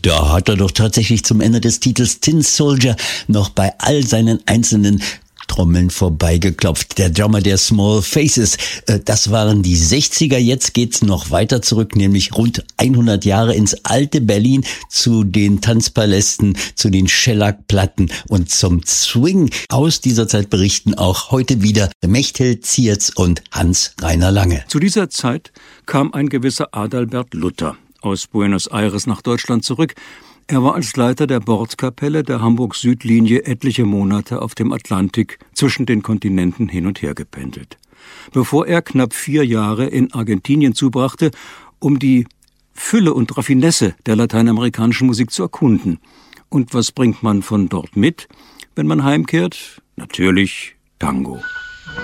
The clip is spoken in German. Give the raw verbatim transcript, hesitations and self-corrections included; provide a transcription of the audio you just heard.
Da hat er doch tatsächlich zum Ende des Titels Tin Soldier noch bei all seinen einzelnen Trommeln vorbeigeklopft. Der Drummer der Small Faces, das waren die sechziger. Jetzt geht's noch weiter zurück, nämlich rund hundert Jahre ins alte Berlin zu den Tanzpalästen, zu den Schellackplatten und zum Swing. Aus dieser Zeit berichten auch heute wieder Mechthild Zierz und Hans-Rainer Lange. Zu dieser Zeit kam ein gewisser Adalbert Luther aus Buenos Aires nach Deutschland zurück. Er war als Leiter der Bordkapelle der Hamburg-Süd-Linie etliche Monate auf dem Atlantik zwischen den Kontinenten hin und her gependelt. Bevor er knapp vier Jahre in Argentinien zubrachte, um die Fülle und Raffinesse der lateinamerikanischen Musik zu erkunden. Und was bringt man von dort mit, wenn man heimkehrt? Natürlich Tango.